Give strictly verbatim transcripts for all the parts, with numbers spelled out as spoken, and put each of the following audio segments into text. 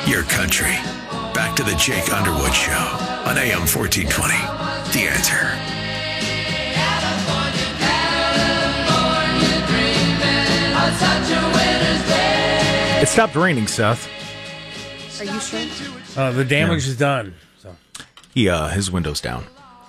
your country. Back to the Jake Underwood Show on A M fourteen twenty. The Answer. It stopped raining, Seth. Are you sure? Uh, the damage Yeah. is done. So. He, uh, his window's down.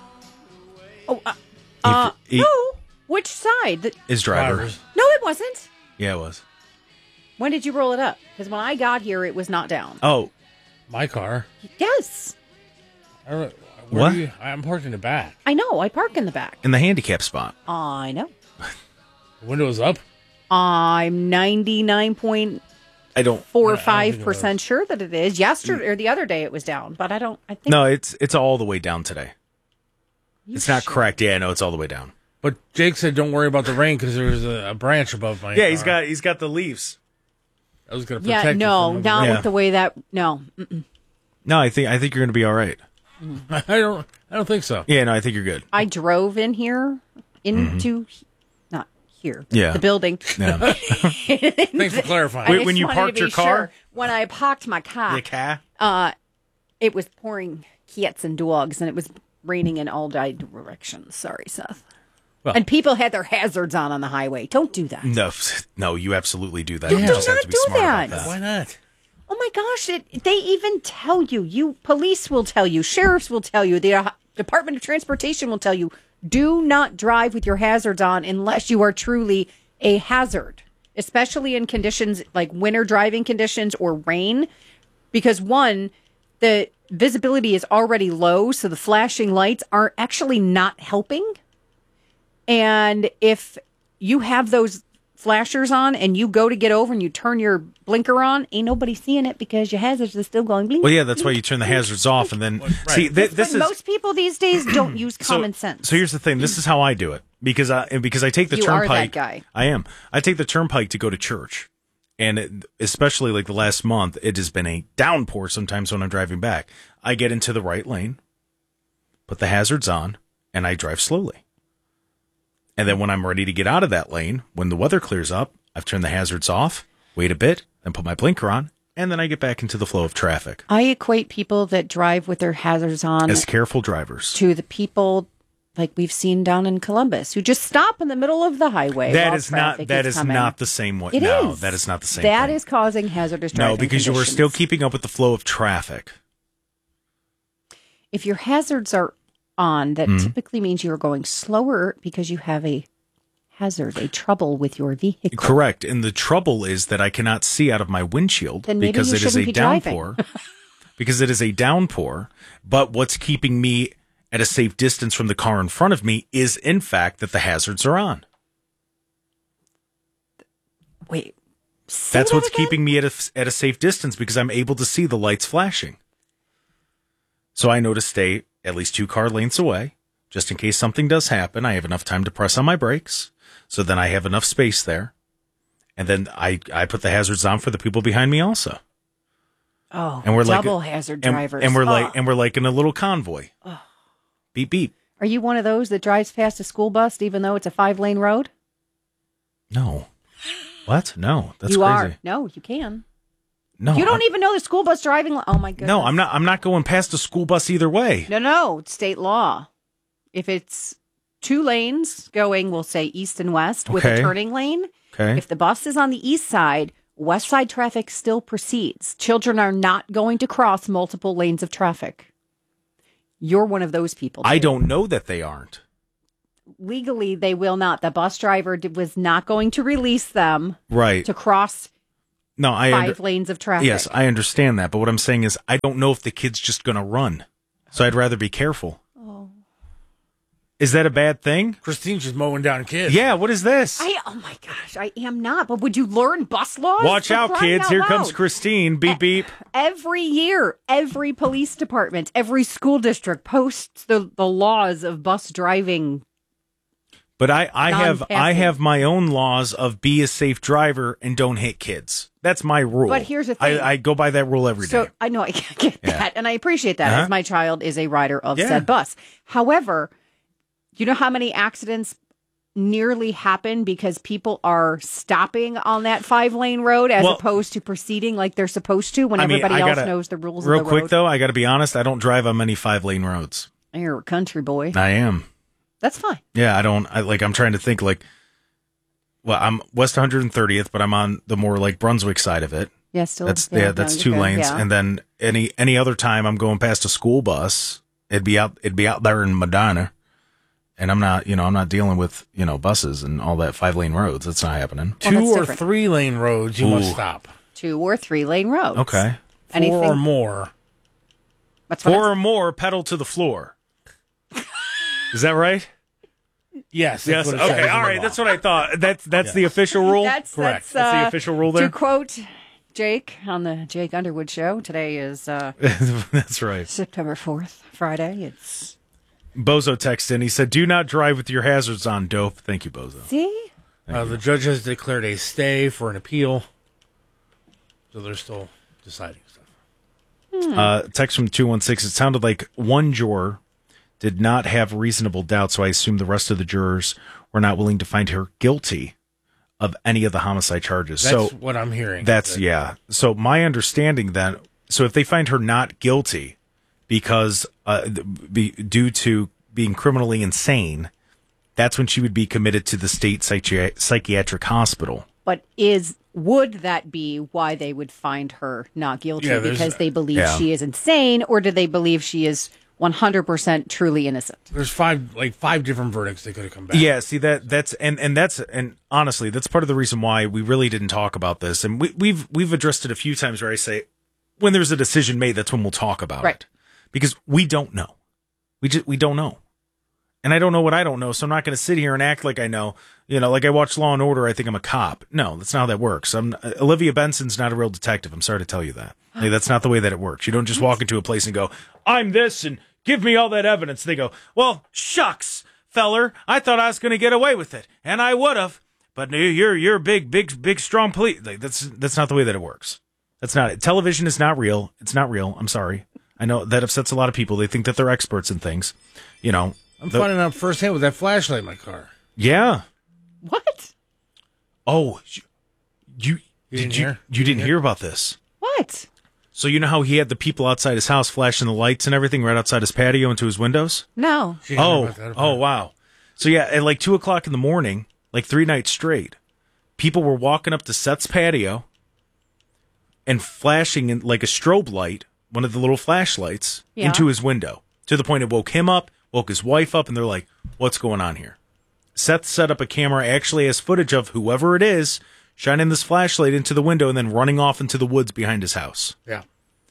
Oh, uh, uh He- he- no. Which side? The- His driver. Drivers. no, it wasn't. Yeah, it was. When did you roll it up? Because when I got here, it was not down. Oh, My car. Yes, I don't know. Where What? do you- I'm parked in the back. I know. I park in the back. in the handicap spot. I know. The window up. I'm ninety-nine point I don't. four I don't five think it percent sure that it is. Yesterday or the other day, it was down, but I don't. I think No, it's it's all the way down today. You It's not sure? correct. Yeah, no, it's all the way down. But Jake said, "Don't worry about the rain because there was a, a branch above my." Yeah, he's car. got he's got the leaves. I was going to protect Yeah, you no, from not Yeah. with the way that. No, Mm-mm. No, I think I think you're gonna be all right. I don't. I don't think so. Yeah, no, I think you're good. I drove in here into not here, Mm-hmm. Yeah. the building. Yeah. Thanks for clarifying. I Wait, just when you wanted to parked be your car? sure. When I parked my car, The car. uh, it was pouring cats and dogs, and it was raining in all directions. Sorry, Seth. Well- and people had their hazards on on the highway. Don't do that. No, no, you absolutely do that. You You do just have not to be do smart that. about that. Why not? Oh my gosh, it, they even tell you. You police will tell you, sheriffs will tell you, the uh, Department of Transportation will tell you, do not drive with your hazards on unless you are truly a hazard, especially in conditions like winter driving conditions or rain, because one, the visibility is already low, so the flashing lights are actually not helping. And if you have those flashers on and you go to get over and you turn your blinker on, ain't nobody seeing it because your hazards are still going blink. Well, yeah, that's why you turn the hazards off and then see. Th- That's this when is most people these days don't use so- common sense. So here's the thing. This is how I do it because I and because I take the You are that turnpike. guy. I am. I take the turnpike to go to church, and it, especially like the last month, it has been a downpour. Sometimes when I'm driving back, I get into the right lane, put the hazards on, and I drive slowly. And then when I'm ready to get out of that lane, when the weather clears up, I've turned the hazards off, wait a bit, then put my blinker on, and then I get back into the flow of traffic. I equate people that drive with their hazards on As careful drivers. to the people like we've seen down in Columbus who just stop in the middle of the highway. That while is not traffic that is coming. not the same way. It no, is. that is not the same That thing. is causing hazardous driving No, because you are still conditions. keeping up with the flow of traffic. If your hazards are on, that Mm-hmm. typically means you are going slower because you have a hazard, a trouble with your vehicle. Correct. And the trouble is that I cannot see out of my windshield Then maybe because you it is shouldn't a be driving. downpour. because it is a downpour. But what's keeping me at a safe distance from the car in front of me is, in fact, that the hazards are on. Wait, say That's that what's again? keeping me at a, at a safe distance because I'm able to see the lights flashing. So I know to stay at least two car lengths away. Just in case something does happen, I have enough time to press on my brakes. So then I have enough space there. And then I, I put the hazards on for the people behind me also. Oh, And we're like double hazard and, drivers. and we're Oh. like and we're like in a little convoy. Beep beep. Are you one of those that drives past a school bus even though it's a five lane road? No. What? No. That's you crazy. are. No, you can. No. you don't I- even know the school bus driving. Li- oh my goodness. No, I'm not I'm not going past a school bus either way. No, no, it's state law. If it's two lanes going, we'll say east and west with a Okay. turning lane. Okay. If the bus is on the east side, west side traffic still proceeds. Children are not going to cross multiple lanes of traffic. You're one of those people. I too. don't know that they aren't. Legally, they will not. The bus driver d- was not going to release them Right. to cross No, I five under- lanes of traffic. Yes, I understand that, but what I'm saying is I don't know if the kid's just going to run. So I'd rather be careful. Oh. Is that a bad thing? Christine's just mowing down kids. Yeah, what is this? I, oh my gosh, I am not. But would you learn bus laws? Watch For out, crying kids. out Here comes loud. Christine. Beep, beep. Every year, every police department, every school district posts the, the laws of bus driving. But I, I have I Non-passing. have my own laws of be a safe driver and don't hit kids. That's my rule. But here's the thing. I, I go by that rule every day. So I know I get Yeah. that, and I appreciate that Uh-huh. as my child is a rider of Yeah. said bus. However, you know how many accidents nearly happen because people are stopping on that five lane road as Well, opposed to proceeding like they're supposed to when I mean, everybody I else gotta- knows the rules Real of the quick, road? though, I got to be honest. I don't drive on many five lane roads. You're a country boy. I am. That's fine. Yeah, I don't. I like. I'm trying to think. Like, well, I'm West one hundred thirtieth, but I'm on the more like Brunswick side of it. Yeah, still. That's yeah. that's no, two you're good, lanes, yeah. and then any any other time I'm going past a school bus, it'd be out. It'd be out there in Medina, and I'm not. You know, I'm not dealing with you know buses and all that five lane roads. That's not happening. Well, Two that's or different. three lane roads, you must Ooh. stop. Two or three lane roads. Okay. Four Anything or more. That's what Four I- or more, pedal to the floor. Is that right? Yes. that's Yes. what it says Okay. in All the right. law. That's what I thought. That's that's the official rule. That's Correct. That's, That's the uh, official rule there? To quote Jake on the Jake Underwood show, today is uh, That's right. September fourth, Friday. It's Bozo texted in. He said, "Do not drive with your hazards on, dope." Thank you, Bozo. see. Uh, the judge has declared a stay for an appeal, so they're still deciding stuff. Uh, text from two one six. It sounded like one juror did not have reasonable doubt, so I assume the rest of the jurors were not willing to find her guilty of any of the homicide charges. That's so what I'm hearing. that's, That- yeah. So my understanding then, so if they find her not guilty because uh, be, due to being criminally insane, that's when she would be committed to the state psychi- psychiatric hospital. But is would that be why they would find her not guilty Yeah, there's- because they believe Yeah. she is insane, or do they believe she is one hundred percent truly innocent? There's five, like five different verdicts that could have come back. Yeah, see that that's and and that's and honestly, that's part of the reason why we really didn't talk about this. And we, we've we've addressed it a few times where I say, when there's a decision made, that's when we'll talk about Right. it, because we don't know, we just we don't know, and I don't know what I don't know, so I'm not going to sit here and act like I know. You know, like I watch Law and Order, I think I'm a cop. No, that's not how that works. I'm Olivia Benson's not a real detective. I'm sorry to tell you that. Like, that's not the way that it works. You don't just walk into a place and go, "I'm this," and give me all that evidence. They go, "Well, shucks, feller, I thought I was going to get away with it, and I would have, but you're you're a big, big, big, strong police." Like, that's that's not the way that it works. That's not it. Television is not real. It's not real. I'm sorry. I know that upsets a lot of people. They think that they're experts in things. You know, I'm the- finding out firsthand with that flashlight in my car. yeah. What? Oh, you you, You did didn't you hear? you didn't hear about this? What? So you know how he had the people outside his house flashing the lights and everything right outside his patio into his windows? No. She didn't hear Oh, about that oh, wow. So yeah, at like two o'clock in the morning, like three nights straight, people were walking up to Seth's patio and flashing in like a strobe light, one of the little flashlights, Yeah. into his window, to the point it woke him up, woke his wife up, and they're like, "What's going on here?" Seth set up a camera, actually has footage of whoever it is shining this flashlight into the window and then running off into the woods behind his house. Yeah.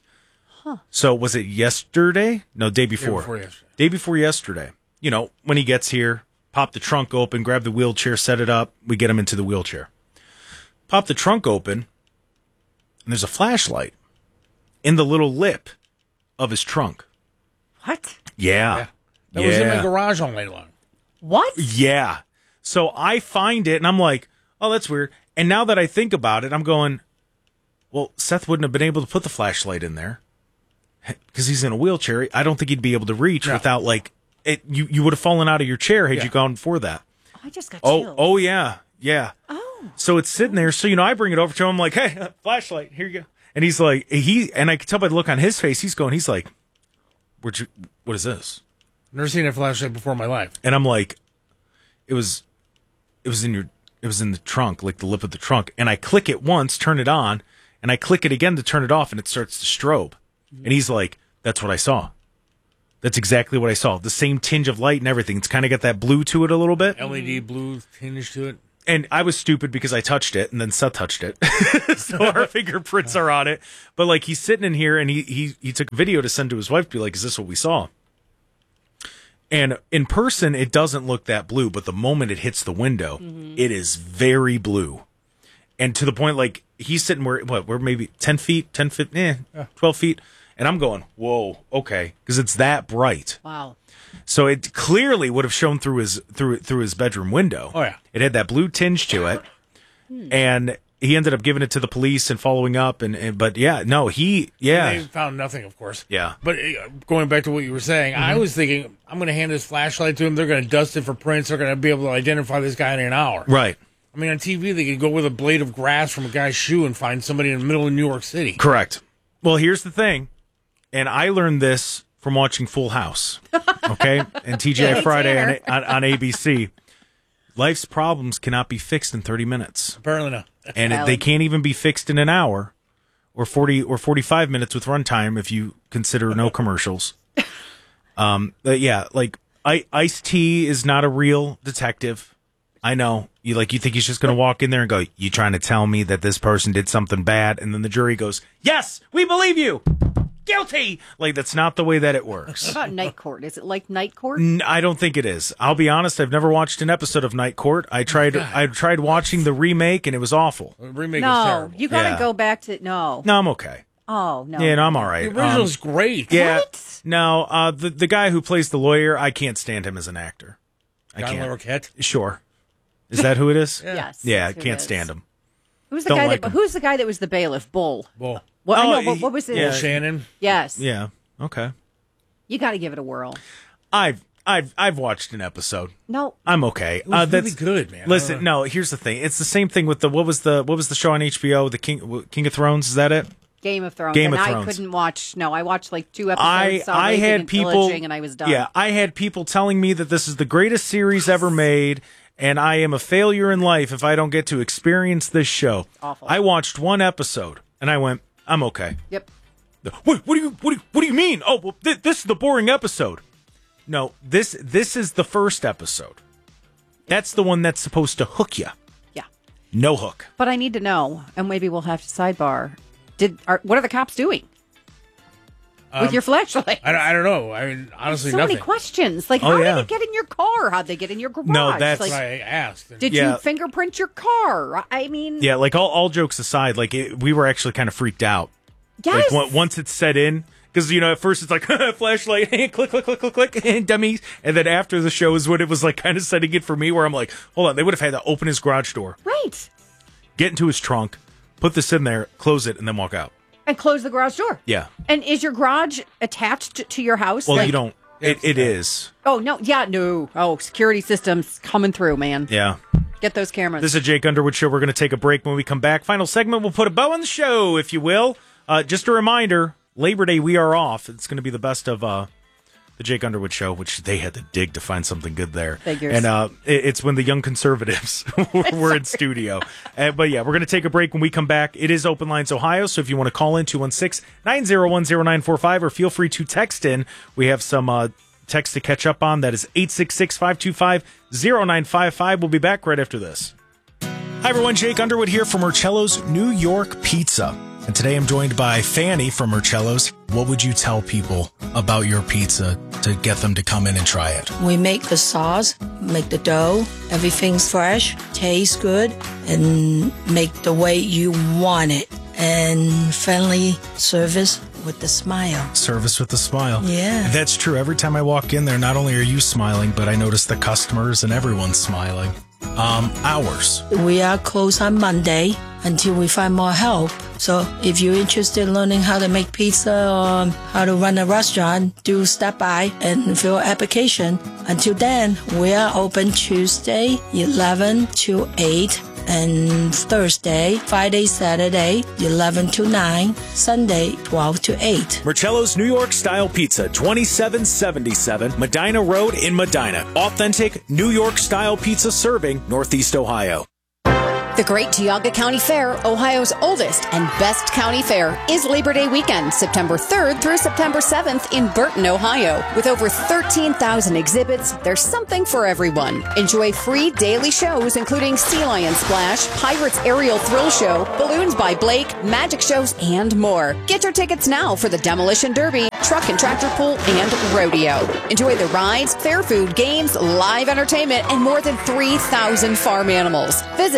So was it yesterday? No, day before. before yesterday. Day before yesterday. You know, when he gets here, pop the trunk open, grab the wheelchair, set it up. We get him into the wheelchair. Pop the trunk open, and there's a flashlight in the little lip of his trunk. What? Yeah. That was in my Yeah. garage all night long. What? Yeah. So I find it, and I'm like, oh, that's weird. And now that I think about it, I'm going, well, Seth wouldn't have been able to put the flashlight in there because he's in a wheelchair. I don't think he'd be able to reach No. without, like, it. You, you would have fallen out of your chair had Yeah. you gone for that. I just got Oh, chills. oh, yeah. Yeah. Oh. So it's sitting there. So, you know, I bring it over to him. I'm like, hey, flashlight, here you go. And he's like, he, and I can tell by the look on his face, he's going, he's like, Where'd you, what is this? Never seen a flashlight before in my life. And I'm like, it was, it was in your, it was in the trunk, like the lip of the trunk. And I click it once, turn it on, and I click it again to turn it off, and it starts to strobe. And he's like, that's what I saw. That's exactly what I saw. The same tinge of light and everything. It's kind of got that blue to it a little bit. L E D blue tinge to it. And I was stupid because I touched it, and then Seth touched it. So our fingerprints are on it. But like, he's sitting in here, and he he he took a video to send to his wife to be like, is this what we saw? And in person, it doesn't look that blue, but the moment it hits the window, it is very blue. And to the point, like, he's sitting where, what, we're maybe ten feet, ten feet, eh, twelve feet. And I'm going, whoa, okay. Because it's that bright. Wow. So it clearly would have shown through his through through his bedroom window. Oh, yeah. It had that blue tinge to it. And he ended up giving it to the police and following up. And, and but yeah, no, he yeah They found nothing, of course. yeah. But uh, going back to what you were saying, I was thinking, I'm going to hand this flashlight to him. They're going to dust it for prints. They're going to be able to identify this guy in an hour. Right. I mean, on T V, they could go with a blade of grass from a guy's shoe and find somebody in the middle of New York City. Correct. Well, here's the thing, and I learned this from watching Full House, okay, and T G I Friday on, on, on A B C. Life's problems cannot be fixed in thirty minutes, Apparently not. and it, they can't even be fixed in an hour or forty or forty-five minutes with runtime if you consider no commercials. Um, but yeah, like I, Ice-T is not a real detective. I know. You like you think he's just going to walk in there and go, "You trying to tell me that this person did something bad?" And then the jury goes, "Yes, we believe you. Guilty." Like that's not the way that it works. What about Night Court? Is it like Night Court? N- I don't think it is. I'll be honest, I've never watched an episode of Night Court. I tried I tried watching the remake and it was awful. The remake is No, terrible. you got to Yeah. go back to no. No, I'm okay. Oh no. Yeah, no, I'm all right. The original's Um, great. yeah. What? No, uh the the guy who plays the lawyer, I can't stand him as an actor. I John can't. Larroquette. Sure. Is that who it is? Yes. Yeah, I that's who it can't is. stand him. Who's the Don't guy like that? him. Who's the guy that was the bailiff? Bull. Well, What? Oh, I know, he- what, what was it? yeah. Shannon. Yes. Yeah. Okay. You got to give it a whirl. I've I've I've watched an episode. No. I'm okay. It was uh, that's really good, man. I Listen, don't know. no. Here's the thing. It's the same thing with the what was the what was the show on H B O? The King King of Thrones. Is that it? Game of Thrones. Game and of I Thrones. couldn't watch. No, I watched like two episodes. I saw I raping had and people. pillaging, and I was done. Yeah, I had people telling me that this is the greatest series ever made, and I am a failure in life if I don't get to experience this show. Awful. I watched one episode and I went, I'm okay. Yep. What, what do you what do you, what do you mean? Oh, well, th- this is the boring episode. No, this this is the first episode. That's the one that's supposed to hook you. Yeah. No hook. But I need to know, and maybe we'll have to sidebar. Did are, what are the cops doing with your flashlight? I, don't- I don't know. I mean, honestly, so nothing. many questions. Like, Oh, how yeah. did it get in your car? How'd they get in your garage? No, that's like, That's what I asked. did Yeah. you fingerprint your car? I mean, Yeah, like all, all jokes aside, like it, we were actually kind of freaked out. yes. Like on- once it's set in, because you know at first it's like flashlight, click, click, click, click, click, and dummies, and then after the show is when it was like kind of setting it for me, where I'm like, hold on, they would have had to open his garage door, right. get into his trunk, put this in there, close it, and then walk out. And close the garage door. Yeah. And is your garage attached to your house? Well, Like- you don't. It, it is. Oh no, yeah, no. Oh, security systems coming through, man. Yeah. Get those cameras. This is a Jake Underwood show. We're going to take a break. When we come back, final segment, we'll put a bow on the show, if you will. Uh, just a reminder, Labor Day, we are off. It's going to be the best of uh, the Jake Underwood show, which they had to dig to find something good there. Figures. And uh, it, it's when the young conservatives were in studio. Uh, but yeah, we're going to take a break. When we come back, it is Open Lines Ohio. So if you want to call in, two one six, nine zero one, zero nine four five, or feel free to text in. We have some uh, text to catch up on. That is eight six six, five two five, zero nine five five. We'll be back right after this. Hi, everyone. Jake Underwood here from Marcello's New York Pizza. And today I'm joined by Fanny from Marcello's. What would you tell people about your pizza to get them to come in and try it? We make the sauce, make the dough, everything's fresh, tastes good, and make the way you want it. And friendly service with the smile. Service with a smile. Yeah. That's true. Every time I walk in there, not only are you smiling, but I notice the customers and everyone's smiling. Um, hours. We are closed on Monday until we find more help. So if you're interested in learning how to make pizza or how to run a restaurant, do stop by and fill an application. Until then, we are open Tuesday, eleven to eight, and Thursday, Friday, Saturday, eleven to nine, Sunday, twelve to eight. Marcello's New York Style Pizza, twenty-seven seventy-seven Medina Road in Medina. Authentic New York Style pizza serving Northeast Ohio. The Great Geauga County Fair, Ohio's oldest and best county fair, is Labor Day weekend, September third through September seventh in Burton, Ohio. With over thirteen thousand exhibits, there's something for everyone. Enjoy free daily shows including Sea Lion Splash, Pirates Aerial Thrill Show, Balloons by Blake, magic shows, and more. Get your tickets now for the Demolition Derby, Truck and Tractor Pull, and Rodeo. Enjoy the rides, fair food, games, live entertainment, and more than three thousand farm animals. Visit the Natural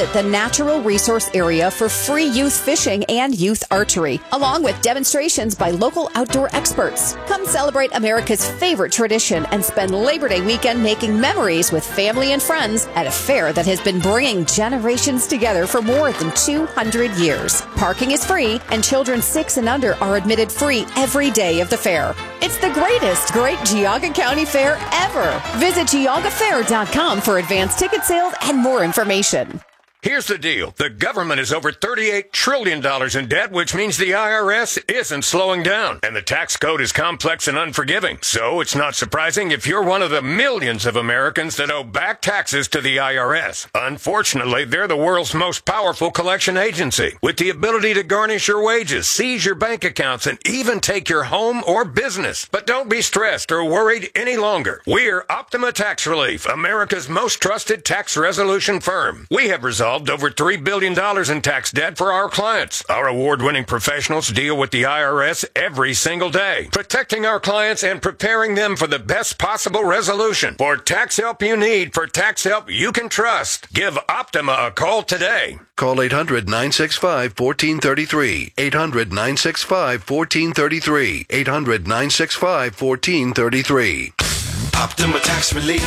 natural resource area for free youth fishing and youth archery, along with demonstrations by local outdoor experts. Come celebrate America's favorite tradition and spend Labor Day weekend making memories with family and friends at a fair that has been bringing generations together for more than two hundred years. Parking is free, and children six and under are admitted free every day of the fair. It's the greatest Great Geauga County Fair ever. Visit geauga fair dot com for advanced ticket sales and more information. Here's the deal. The government is over thirty-eight trillion dollars in debt, which means the I R S isn't slowing down. And the tax code is complex and unforgiving. So it's not surprising if you're one of the millions of Americans that owe back taxes to the I R S. Unfortunately, they're the world's most powerful collection agency, with the ability to garnish your wages, seize your bank accounts, and even take your home or business. But don't be stressed or worried any longer. We're Optima Tax Relief, America's most trusted tax resolution firm. We have resolved over three billion dollars in tax debt for our clients. Our award-winning professionals deal with the I R S every single day, protecting our clients and preparing them for the best possible resolution. For tax help you need, for tax help you can trust, give Optima a call today. Call eight hundred, nine six five, one four three three. eight hundred, nine six five, one four three three. eight hundred, nine six five, one four three three. Optima Tax Relief.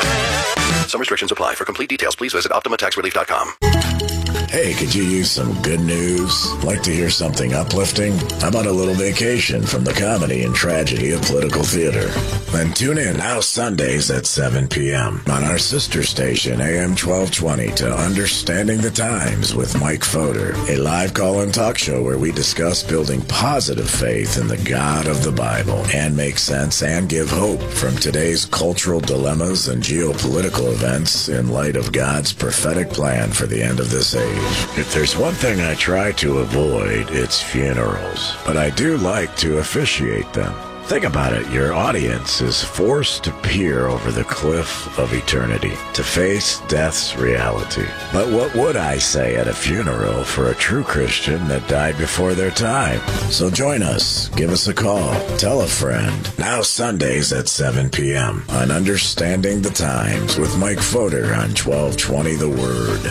Some restrictions apply. For complete details, please visit optima tax relief dot com. Hey, could you use some good news? Like to hear something uplifting? How about a little vacation from the comedy and tragedy of political theater? Then tune in now Sundays at seven p.m. on our sister station, A M twelve twenty, to Understanding the Times with Mike Fodor, a live call-in talk show where we discuss building positive faith in the God of the Bible and make sense and give hope from today's cultural dilemmas and geopolitical events in light of God's prophetic plan for the end of this age. If there's one thing I try to avoid, it's funerals. But I do like to officiate them. Think about it. Your audience is forced to peer over the cliff of eternity, to face death's reality. But what would I say at a funeral for a true Christian that died before their time? So join us. Give us a call. Tell a friend. Now Sundays at seven p.m. on Understanding the Times with Mike Fodor on twelve twenty The Word.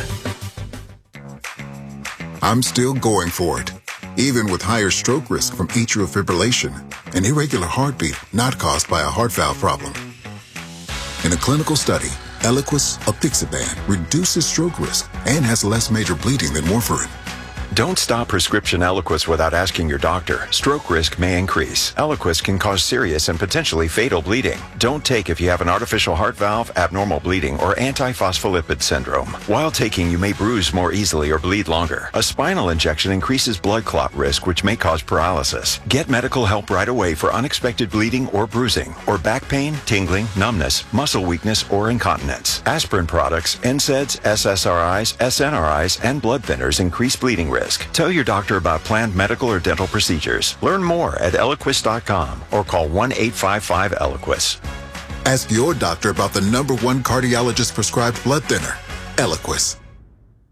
I'm still going for it, even with higher stroke risk from atrial fibrillation, an irregular heartbeat not caused by a heart valve problem. In a clinical study, Eliquis apixaban reduces stroke risk and has less major bleeding than warfarin. Don't stop prescription Eliquis without asking your doctor. Stroke risk may increase. Eliquis can cause serious and potentially fatal bleeding. Don't take if you have an artificial heart valve, abnormal bleeding, or antiphospholipid syndrome. While taking, you may bruise more easily or bleed longer. A spinal injection increases blood clot risk, which may cause paralysis. Get medical help right away for unexpected bleeding or bruising, or back pain, tingling, numbness, muscle weakness, or incontinence. Aspirin products, N SAIDs, S S R Is, S N R Is, and blood thinners increase bleeding risk. Tell your doctor about planned medical or dental procedures. Learn more at Eliquis dot com or call one eight five five Eliquis. Ask your doctor about the number one cardiologist prescribed blood thinner, Eliquis.